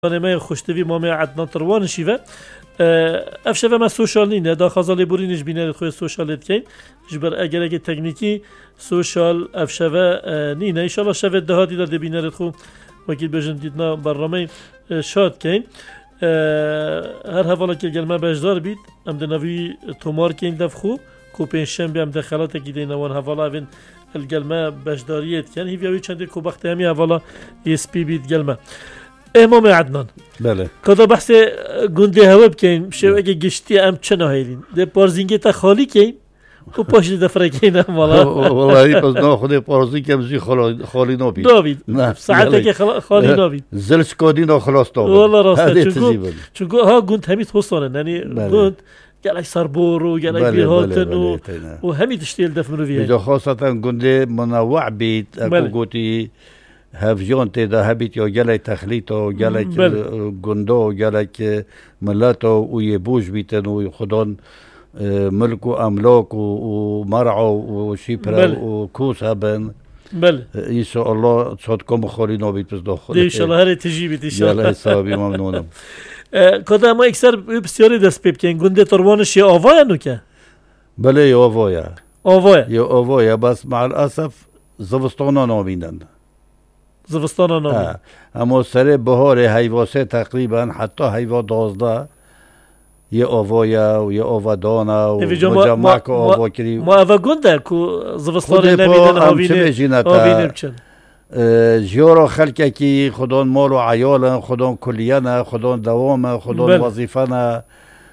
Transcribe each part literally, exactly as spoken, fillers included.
ما خوشتوی ما عدنان تروان شیوه افشوه ما سوشال نینه دا خازالی بورینش بینه خوی سوشالت کن جبر اگر اگه تکنیکی سوشال افشوه نینه ایشالا شوه دهاتی دا بینه خو وکیل بجن دیدنا برنامه شاد کن هر حوالا که گلمه بجدار بید ام ده نوی تومار کن دفخو کو پنشن بیم دخلاته که دینه وان حوالا اوین الگلمه بجداریت کن هیویوی چنده کو بخته همی حوالا اسپی بید گلمه امام عدنان بله کدا بحث گنده هوا بکنیم شو اگه گشتی ام چه نهایلین ده پارزینگه تا خالی کن و پاشت دفره کنیم والا والله پس نه خود پارزینگ کم زی خالی نبید نبید ساعته که خالی نبید زلش کادی نه خلاص نبید والله راسته چون چون ها گند همید خستانه یعنی گند گلای سربور و گلای بیرهاتن و و همید اشتیل دفع منو بیه بجا خاصتا گنده منوع بید اکو گوتی هفجان تیدا هبیت یا گلای تخلیط و گلای گنده و گلای ملت و یه بوش بیتن و خدان ملک و املاک و مرع و شیپره و کوس هبن بله ان شاء الله صد کم خالی نبید پس داخل ان شاء الله هر تجیبید ان شاء الله یالا حسابی ممنونم کدا ما اکثر بسیاری دست پی بکنین گنده تروانش یا آواه نو که بله یا آواه آواه یا آواه بس مع الاسف زوستانا نابینن زوستانا نابینن اما سر بهار هیواسه تقریبا حتی هیوا دازده یه آوایا و یه آوادانا و مجمع که آوا کری ما آوا گنده که زوستان نمیدن آوینه بچن جیارا خلقه که خدان مال و عیالن خدان کلیانه خدان دوامه خدان وظیفه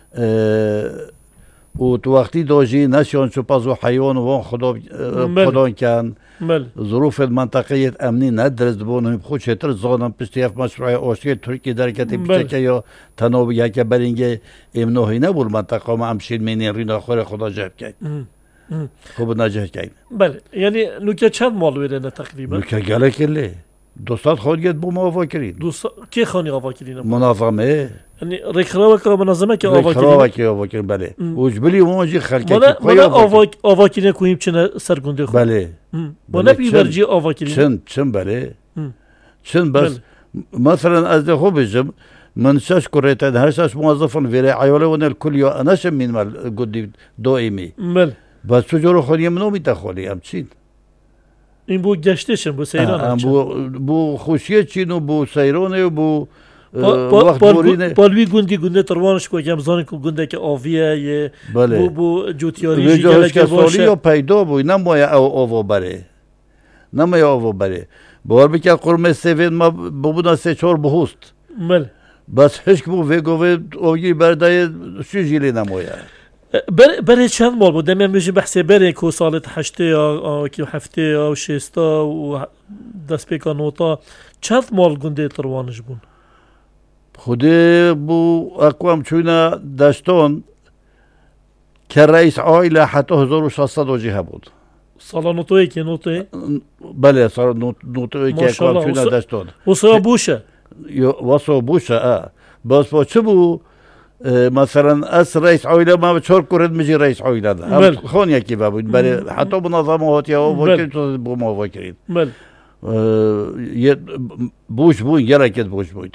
و تو وقتی داجی نشان چو پس و حیوان وان خدا خدان کن ظروف المنطقه امنی ندرست بونم خود چطور زانم پشتی اف مشروع آشتی ترکی درکتی پشتی یا تناب یکی برینگه امنوهی نبول منطقه ما امشین مینین رینا خور خدا جهب کن خوب نجه کن بله یعنی نوکه چند مال ویرنه تقریبا؟ نوکه گله کلی دوستات خود گید بوم آوا کرین دوستا کی خانی آوا کرین؟ منظمه یعنی رکراوه که منظمه که آوا کرین؟ رکراوه که آوا کرین بله وجبلی موجی خلقه مالا آوا آوا کرین کویم چنه سرگنده خود؟ بله مالا بیبرجی آوا کرین؟ چند چند بله چند بس مثلا از ده خوب بجم من شش کرایتن هر شش موظفن ویره عیاله ون الکل یا انشم من مال گودی دائمی بله بس چجور خودی منو میتخولی هم چین این بو گشتشن بو سیران بو بو خوشیه چین و بو سیرانه و بو وقت بورینه بالوی گوندی گونده تروانش کو که زان کو گونده که آویه یه بو بو جوتیاری جیگه که باشه یا پیدا بو نمایا او آوا بره نمایا آوا بره بار بکر قرمه سوین ما بودن سه چهار بهوست بله بس هیچ بو وگوه آگی بردای شو جیلی نمایا بر برای چند مال بود دمیم میشه بحث بره که سالت هشته یا که هفته یا شستا و دست پیکا نوتا چند مال گنده تروانش بون خوده بو اقوام چونه داشتون که رئیس عائله حتی هزار و شصت وجهه بود سالا نوتوی که نوتوی بله سالا نوتوی که اقوام چونه داشتون وصا بوشه وصا بوشه اه بس با چه بو مثلا اس رئیس عائله ما چهار کرد میشه رئیس عائله هم خون یکی بود برای حتی منظمات یا وکیل تو بو ما وکیل بله بوش بود یه رکت بوش بود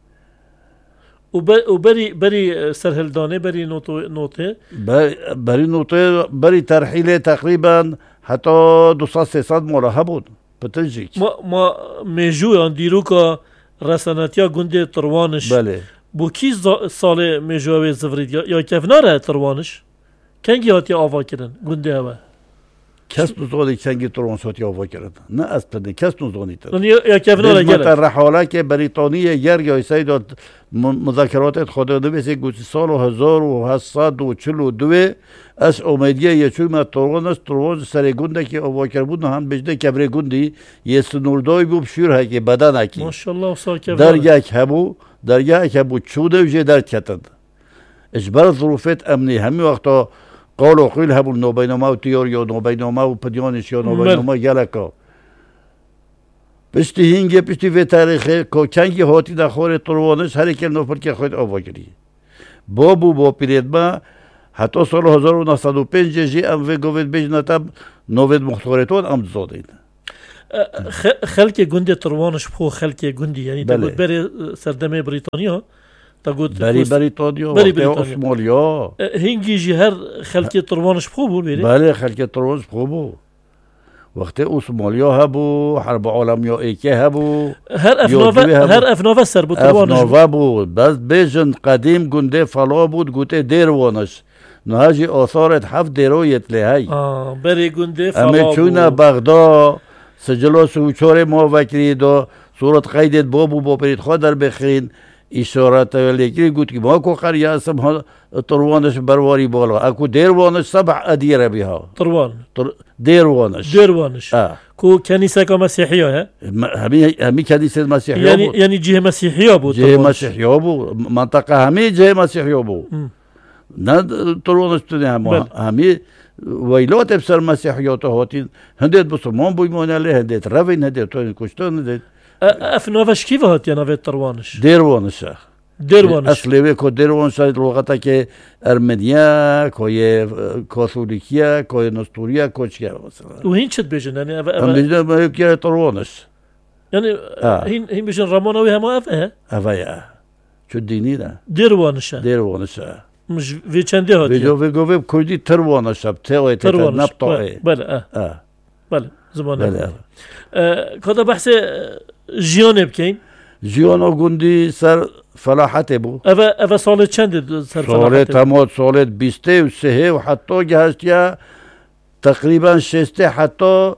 و بری بری سرهلدانه بری نوتو نوته بری نوته بری ترحیل تقریبا حتی دوصد سیصد ماله بود بتلجیک ما ما میجو آن دیرو که رسانتیا گنده تروانش بله بو کی سال میجوه زفرید یا کفناره تروانش کنگی هاتی آوا کردن گنده هوا کس نزدونی کنگی تروانش هاتی آوا کردن نه اصلا کس نزدونی تر یا کفناره گره در رحاله که بریتانیه گر یا سید مذاکرات خدا نویسی گوشی سال هزار و هشتصد و چهل و دو از امیدیه یه چوی ما تروانش تروانش سر گنده که آوا کرد بود هم بجده کبر گندی یه سنوردای بود شور هکی بدن هکی ماشاءالله ساکه در یک هبو در یک هبو چوده وجه در کتند اجبار ظروفت امنی همین وقتا قالوا قيل هبو نوبينما وتيور يو نوبينما وبديونش يو نوبينما يلكا پشتی هنگی پشتی و تاریخه که کنگی هاتی دخواه تروانش هر یک نفر که خود آوا کردی بابو با پیردما حتی سال هزار و نهصد و پنج جی ام و گوید بجنتا نوید مختارتون ام زادین خلک گنده تروانش بخو خلک گندی یعنی تقول بری سردمه بریتانیا تقول بری بریتانیا بری بریتانیا اسمالیا هنگی جی هر خلک تروانش بخو بود بری بله خلک تروانش بخو بود وقتی اسمالیا هبو حرب عالمی ایکی هبو هر افناوه هر افناوه سر بود تروانش افناوه بود بس بیجن قدیم گنده فلا بود گوته دیروانش نهاجی آثارت هفت دیرویت لهی آه بری گنده فلا بود اما چونه بغدا سجلو سوچور ما وکری دو صورت قیدت بابو با برید خود در بخرین اشارت ولیکری گوت که ما کو قریه اسم ها تروانش برواری بالا اكو دیروانش سبع ادیره بیها تروان تر... دیروانش دیروانش آه. کو کنیسه که مسیحیه ها همي همي کنیسه مسیحیه یعنی بود یعنی جهه مسیحیه بود جهه مسیحیه بود منطقه همي جهه مسیحیه بود نه تروانش تونه هم همي ویلات بسر مسیحیات هاتین هندیت بسرمان بویمانه لی هندیت روین هندیت توین کشتان هندیت افناوش کیف هات یا نوید تروانش دیروانشه دیروانش اصلی به که دیروانش لغتا که ارمنیا که کاتولیکیا که نستوریا که چیه مثلا و هین چت بیشن یعنی هم بیشتر ما که تروانش یعنی هین هین بیشن رامانوی هم افه افه چه دینی نه دیروانشه دیروانشه مش في چنده هات ویجو ویجو ویب کردی تروانش شب تای تای نبطه بله اه بله زمان بله كذا بحث جيان بكين جيان گندی سر فلاحت بو أفا أفا سال چند سر فلاحت سال تمام سال بیسته و سه و حتی جهستیا تقریبا شسته حتی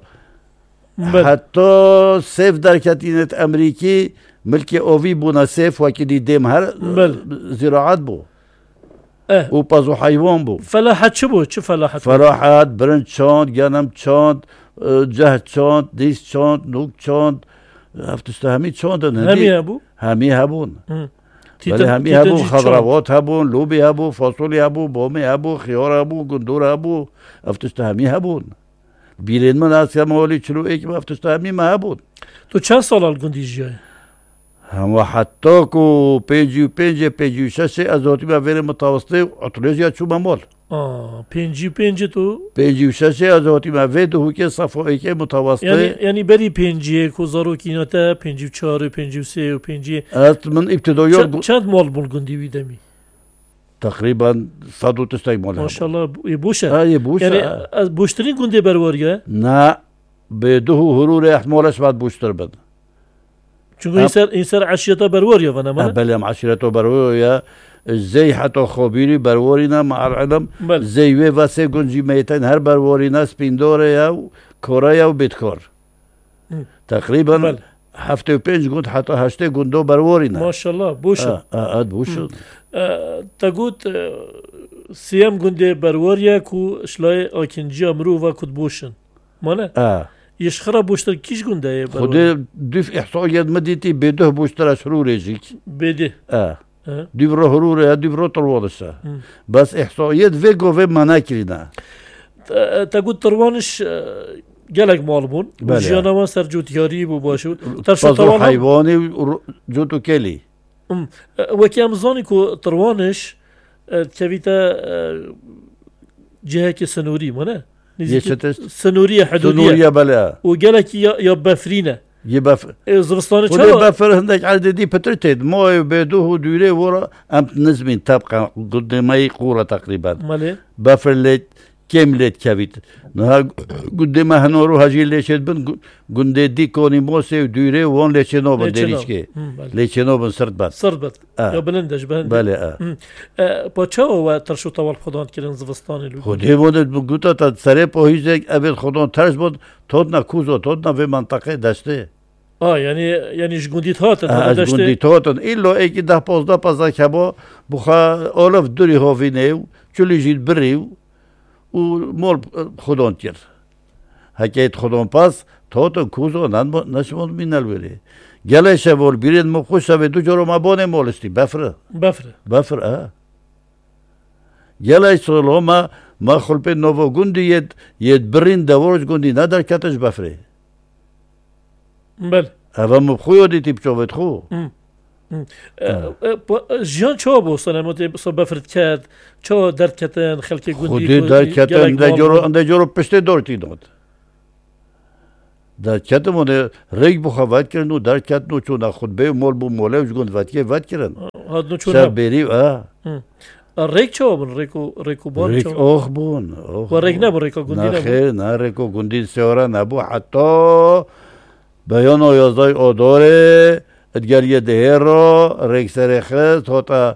حتی سیف در کتینت امریکی ملک اوی بونا سیف و کدی دیم هر زراعت بو اه و پازو حیوان بو فلاحت چه بو چه فلاحت فلاحت برنج چاند گنم چاند جهد چاند دیس چاند نوک چاند هفتست همی چاندن همی هبو همی هبون ولی همی هبو خضروات هبون لوبی هبو فاصولی هبو بامی هبو خیار هبو گندور هبو هفتست همی هبون بیرین من از کمالی چلو ایک هفتست همی ما هبون تو چند سال الگندی جیای هم حتی کو پنجی و پنجی پنجی و شش از آتی با ویر متوسطه اطلاعی چوب مال آه پنجی و پنجی تو پنجی و شش از آتی با ویر دو که صفایی که متوسطه یعنی یعنی بری پنجی کو زارو کیناتا پنجی و چهار پنجی و سه و پنجی است من ابتدایی چند مال بولگندی ویدمی تقریبا صد و تسعی مال ماشاءالله بوشه آه بوشه یعنی از بوشترین گنده برواریه نه به دو هرور احتمالش بعد بوشتر بد چون این سر این سر عشیرتا برواریه و نه بله هم عشیرتا برواریه زي حتى خبيري برورينا مع العلم زي وي واسه گنجي ميتين هر برورينا سپیندوره یا کوریا و بیتکار تقریبا بل. هفته و پنج گند حتی هشته گندو برورينا ما شاء الله بوشن اه اه بوشن تقول سيام گنده بروريا كو شلاي آكنجي امرو و كود بوشن مانه اه يشخرا بوشتر كيش گنده بروريا خود دوف احصائيات مديتي بده بوشتر اشرو ريجيك بده اه دیبرو هروره دیبرو تروانشه بس احصائیت ویگو و مناکرینا تقول تروانش گلگ مال بون جیانوان سر جوتیاری بو باشود ترشو تروان حیوانی جوتو کلی وکی امزانی که تروانش کویتا جهه که سنوری منه سنوری حدودیه سنوریه بله و گلگ یا بفرینه يبف زرستاني شو ولا بفر هندك عددي بترتد موي بدوه دوري ورا ام نزمين تبقى قدامي قوره تقريبا مالي بفر ليت كملت كبيت نها قدام هنورو هاجي ليشد بن قندي دي كوني موسي دوري وون ليشنو بن ديريشكي ليشنو بن سردبت سردبت آه. يا بلندش بهند بله اه, آه. باچاو و ترشو طوال خدان كيرن زفستاني لو خودي بود بگوتا تا سره پوهیزک ابد خدان ترش بود تودنا کوزو تودنا به منطقه داشته آه يعني يعني جنديت هاتن اه جنديت هاتن إلا ايكي ده پازده پازده کبا بخا آلف دوری هاوینه چلی جید بریو و مال خدان کر حکایت خدان پس تاتن کوزو نشمال مینل بری گله شبال بیرین مخوش شوه دو جارو مبانه مالستی بفره بفره بفره اه گله سالها ما ما خلپه نوو گندی ید ید برین دورج گندی ندار کتش بفره بله اول مبخوی دیتی بچوبت خو جیان چه بود سلامتی صبح بفرد کرد چه درد کردن خلک گندی خودی درد کردن اند جورو اند جورو پشت دورتی داد در کتمونه ریگ بخواد کردن و در کت نو چون خطبه مول بو موله وش گند وقتی وقت کردن. هاد نو چون. سر بری آه. ریگ چه بون ریکو ریکو بان ریگ آخ بون. و ریگ نبود ریکو گندی نبود. نه خیر نه ریکو گندی سیاره نبود حتی بیان و یازدای آداره ادگری دهر را ریگ سر خست هاتا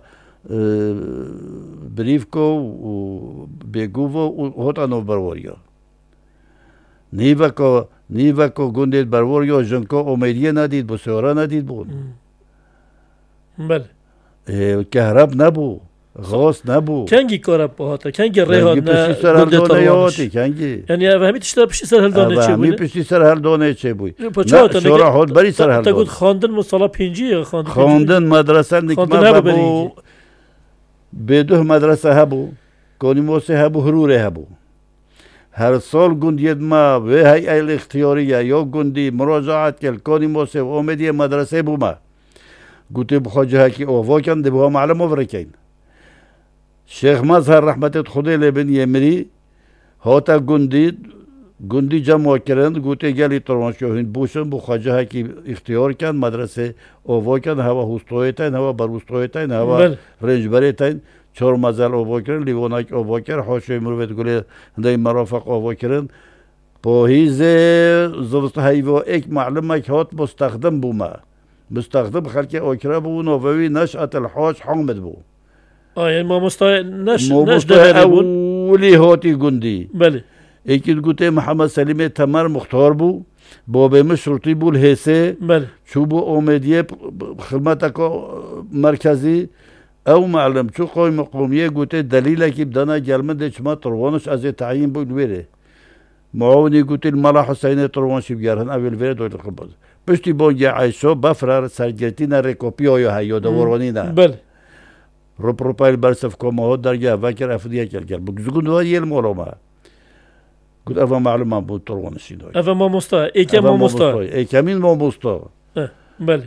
بریف کو و بگو و هاتا نو بروریا. نیوه کو نیوه کو گندید بروریا جنکو امیدیه ندید بو سیاره ندید بود. بله. کهرب نبود. غاز نبود. کنگی کارب باهاته کنگی ریحان نه گنده تروانش کنگی یعنی همی تشتر پشتی سر هل دانه چه بود؟ همی پشتی سر هل دانه چه بود؟ نه شورا خود بری سر هل دانه تا گفت خواندن مصالح پنجی خواندن خواندن مدرسه نکمه هبو بدوه مدرسه هبو کنی موسه هبو هروره هبو هر سال گندید ما و هی ایل اختیاریه یا گندی مراجعات کل کنی موسه و آمدی مدرسه بو ما گوته بخواجه که آوا کن ده بها معلم آورکین شیخ مظهر رحمت خدا لبن یمری هاتا گندی گندی جمع کردند گوته گلی تروانشوهین بوشن بو خواجه که اختیار کن مدرسه آوا کن هوا هستویتین هوا بروستویتین هوا رنجبریتین چهار مزل آوا کردن لیوانک آوا کرد حاشوی مروت گلی هندای مرافق آوا کردن پاهیز زوست هیوا ایک معلم که هات مستخدم بوما مستخدم خلک آکره بو نووی نشأت الحاج حامد بو آه یعنی ما مستای نش نش اولی هاتی گندی بله یکی گوته محمد سلیم تمر مختار بو بابه مشروطی بو الهسه بله چو بو اومدیه خدمت مرکزی او معلم چو قوم قومیه گوته دلیل که بدنا جلمه چما تروانش از تعیین بو الویره معاونی گوته الملا حسین تروانشی بگرهن اول ویره دویت خباز پشتی بانگی عیشو بفرار سرگرتی نره کپی آیا هیا دورانی نه بله رو پروپایل برسف کمه درجه وکر افدیه کل کل بگذگون دوها یه المولومه قلت أفا معلومة بود تروانشی دوی أفا ما مستا ایکم ما مستا ایکمین ما مستا بله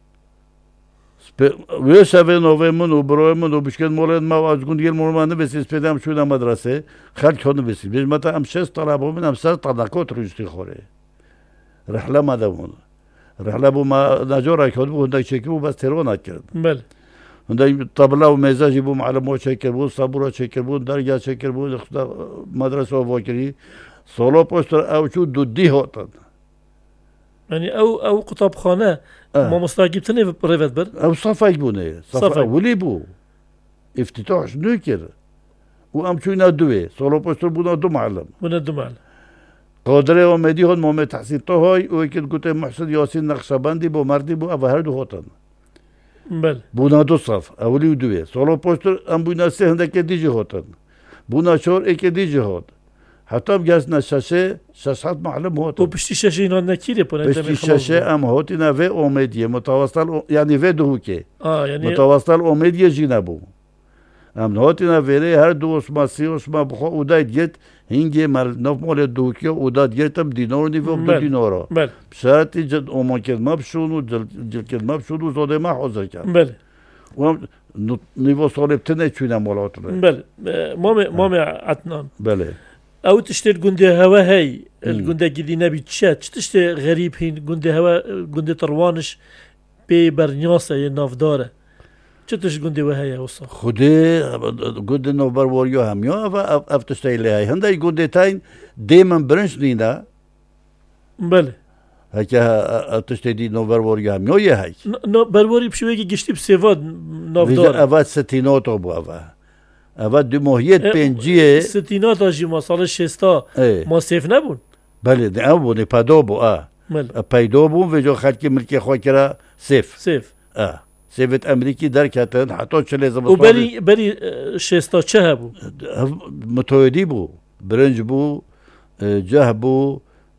و سوی نوی من و برای من و بشکن مولد ما و از گند یه المولومه نبسید سپیدم شده مدرسه خلق ها نبسید بیش متا هم شست طلب همین هم سر طلقات روشتی خوره رحله مدمون رحله بو ما نجار اکاد بو هندک چکی بو بس تروان کرد بله هندای طبله و میزاجی بو معلم چکر بود صبورا چکر بود درجه چکر بود مدرسه و واکری سالا پشت او چو دو دی هاتن یعنی او او قطب خانه ما مستعجبتني بريفت بر او صفاي بونه صفا ولي بو افتتاحش نوكر و ام چو دوی سالا پشت بونا دو معلم بونا دو معلم قادره اومدی هون محمد تحسین طاهای او که گوته محسن یاسین نقشبندی بو مردی بو او هر دو هاتن بله بونا دو صف اولی و دوی سالا پشت ام بونا سه هندک دیجی هاتن بونا چهار ایک دیجی هات حتی بگذ نششه ششصد معلم هاتن و پشتی ششه اینا نکیره پونه پشتی ششه ام هاتی نه و اومدیه متواصل یعنی و دو که آه یعنی متواصل اومدیه جی نبو ام هاتی نه وره هر دو اسما سی اسما بخوا او داید گیت هنگی مال نف مال دو که او داد گیتم دینار نیو دو دینارا بله شرطی جد اومان کلمه بشون و جل کلمه بشون و زاده ما حاضر کرد بله و نیو صالب تنه چونه مالات بله مام مام عدنان بله او تشتر گنده هوا هی الگنده گیدی نبی چه چه تشتر غریب هین گنده هوا گنده تروانش به برنیاسه یه نافداره چه تش گنده و هی وصل خوده گنده نوبر واریو هم یا اف اف تشتای لهای هنده گنده تاین دیمن برنش نینا بله هکه تشتای دی نوبر واریو هم یا یه هی برواری بشویگی گشتی بسیواد نافداره اول ستیناتو بو اول اول دو ماهیت پنجیه ستینات آجی ما سال شستا ما سیف نبون بله ده او بونه پیدا بو اه پیدا بون و جو خلکی ملکی خواه کرا سیف سیف اه سیفت امریکی در کتن حتی چلی زبط و بری بری شستا چه هبو؟ متویدی بو برنج بو جه بو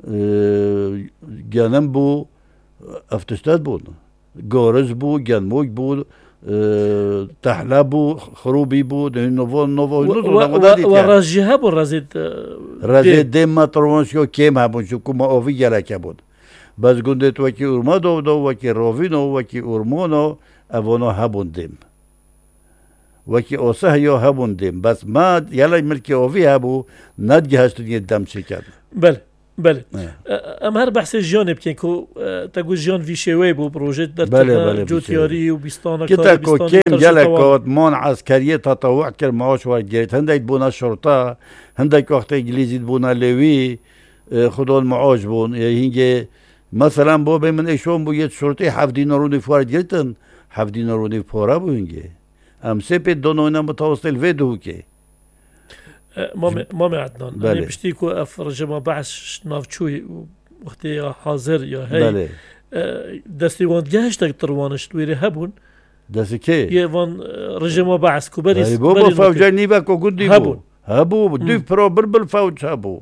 گنم بو افتشتاد بون گارز بو گنموک بو تحلا بو خروبی بو ده نوو نوو نوو و رازی ها بو رازید رازید دیم ما تروانشیو کم ها بون چون ما آوی گلکه بود بس گندت وکی ارما دو دو وکی روینو وکی ارمونو اوانو ها بوندیم وکی اوسه یا ها بوندیم بس ما یلا ملکی آوی ها بو ندگه هشتون یه دم چکن بله بله ام هر بحث جیان بکن که تگو جیان ویشوی بو پروژه در بله جوتیاری و بیستان که تکو کم جلکات من عسکریه تطوع کر معاش ورد گرید هندک بونا شرطه هندک وقت انگلیزی بونا لوی خودون معاش بون هینگه مثلا بو به من ایشون بو یه شرطه هفت دینارونی فورد گرتن هفت دینارونی فورا بو هینگه ام سپید دونونا متوسط ویدو که مامي مامي عدنان بله. أنا بشتيكو أفرج ما بعش نافشوي وقتي حاضر يا هاي بله. دستي وان جاهش تقطروانش تويري هبون دستي كي يوان رجما بعس كوبريس هاي بابا فوجاني باكو قدي هبون هبو دو برو بربل فوج هبو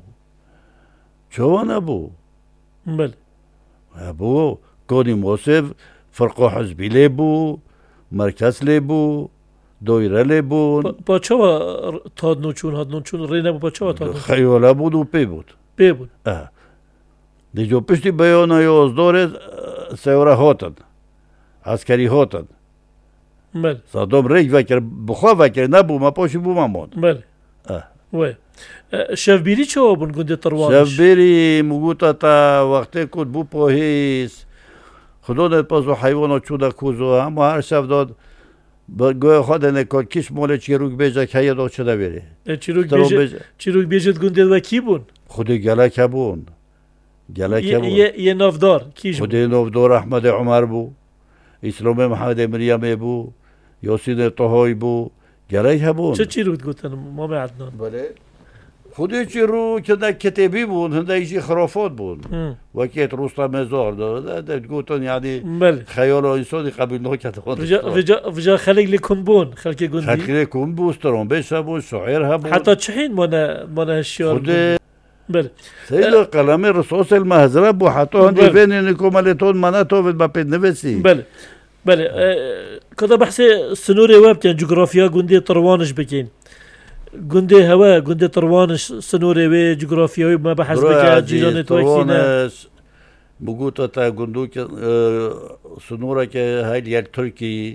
شوان هبو بل هبو كوني موسف فرقو حزبي ليبو مركز ليبو دویره لی بود با چه و تاد نوچون هاد نوچون ری نبود با چه و تاد نوچون خیاله بود و پی بود پی بود اه دیجو پشتی بیانه یازدار سیوره هاتن عسکری هاتن بله صدام ریج وکر بخوا وکر نبو ما پاشی بو مامون بله اه وی شفبیری چه و بون گنده تروانش شفبیری مگوتا تا وقتی کود بو پاهیس خدا نت پاسو حیوانا چودا کوزو اما هر شب داد گویا خود نکرد کیش مال چیروک بیجه که یه دو چه بری چیروک بیجه چیروک بیجه گنده و کی بون خودی گلک بون گلک بون یه یه نافدار کیش خودی نافدار احمد عمر بو اسلام محمد مریم بو یاسین طهایی بو گلک بون چه چیروک گفتن مام عدنان بله خودی چیروک که در کتابی بون هنده ایشی خرافات بون وکیت روستا مزار داد گفتن یعنی خیال انسانی قبیل نکرد وجا وجا وجا خلق لكم بون خلق گندی خلق لكم بوسترون بس بون شعيرها بون حتى تشحين منا منا هالشعر خد بله سيد قلم الرصاص المهزرة بو حتى هندي فين انكم مالتون مناتو ما بنفسي بله بله كذا بحث سنوري واب كان جغرافيا گندی تروانش بكين گندی هوا گندی تروانش سنوري وي جغرافيا ما بحث بكين جيران توكسينا بگوتا تا گندو که سنورا که هاي یک ترکی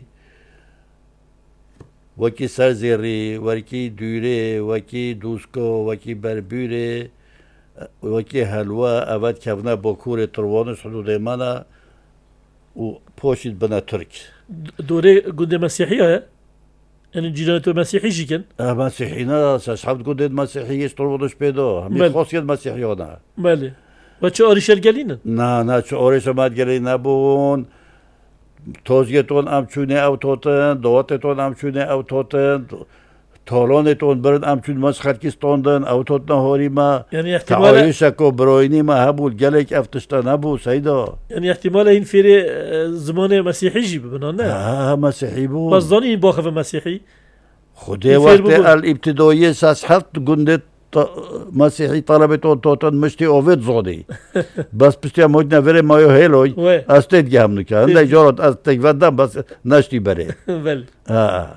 وکی سرزیری وکی دوره وکی دوسکو وکی بربوره وکی حلوه اول کفنه باکور تروانش حدود منه و پاشید بنا ترک دوره گند مسیحیه یعنی جیران تو مسیحی جیکن اه مسیحی نه شحبت گند مسیحی تروانش پیدا همین خاصیت مسیحیانه بله و چه آریشل گلینن؟ نه نه چه آریش آمد گلین نبون تازگتون امچونه او تاتن دواتتون امچونه او تاتن تالانتون برد امچون مسخرکستاندن او تات نهاری ما یعنی احتمال تعایشکو براینی ما هبول گلک افتشتا نبو سیدا یعنی احتمال این فیری زمان مسیحی جی ببنان نه؟ اه مسیحی بود بس دانی این باخف مسیحی؟ خوده وقت الابتدایی ساس هفت گنده مسیحی طلبتون توتن مشتی اوید زودی بس پشتی هم هیچ نفره مایو هیلوی استید گهم نکه هنده جارت استید ودم بس نشتی بره بله آه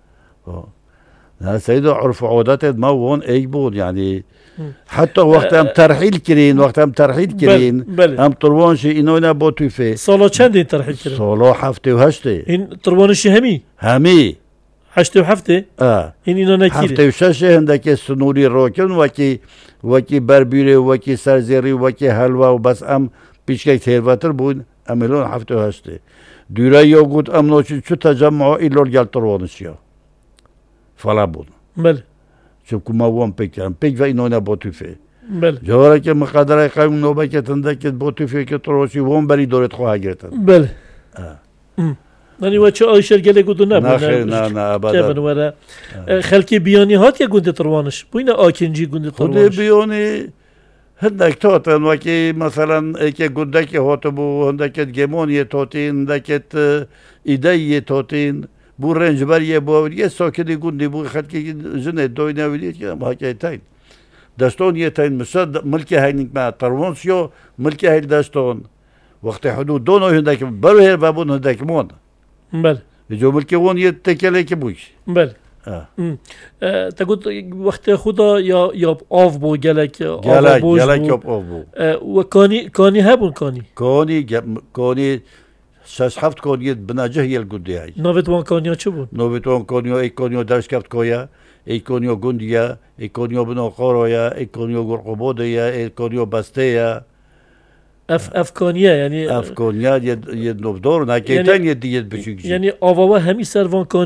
نه سیدا عرف عادتت ما وون ایک بود یعنی حتی وقت هم ترحیل کرین وقت هم ترحیل کرین هم تروانشی اینو نبا توفه سالا چند این ترحیل کرین؟ سالا هفته و هشته این تروانشی همی؟ همی هشته و هفته؟ آه این اینا نکیره هفته و ششه هندکی سنوری روکن وکی وکی بربیره وکی سرزیری وکی حلوه و بس ام پیشکک تیرواتر بود املون هفته و هشته دوره یا گود ام نوچی چو تجمع ایلور گل تروانشی ها فلا بود بله چون که ما وان پیکرم پیک و اینو نبا توفه بله جواره که مقدره قیم نوبه که تندکت با توفه که تروشی وان بری دورت خواه گرتن بله نانی و چه آیشل گله گودو نبود نه خیر نه نه ابدا خلکی بیانی هات یا گنده تروانش بوینه آکنجی گنده تروانش خود بیانی هندک تاتن وکی مثلا ایک گندک هات بو هندکت گمانی تاتین هندکت ایدهی تاتین بو رنجبریه بو یه ساکتی گندی بو خلکی جنه دوی نویدید که هم حکای تاین دستان یه تاین مثلا ملکی هینک ما تروانسیو ملکی هیل دستان وقتی حدود دونو هندک برو هر بابون هندک مون بله جو ملکی وون یه تکله که بوش بله اه تقول وقت خدا یا یا آف بو گلک گلک گلک یا آف بو و کانی کانی هبون کانی کانی کانی شش هفت کانیت بناجه یل گودی هایی نوید وان کانیا چه بود؟ نوید وان کانیا ای کانیا درش کفت کویا ای کانیا گندیا ای کانیا بنا قارایا ای کانیا گرقبودیا ای کانیا بستیا اف افکانیه یعنی افکانیا یه یه نوبدار نکیتن یه دیگه بچیک یعنی آواوا همی سر وان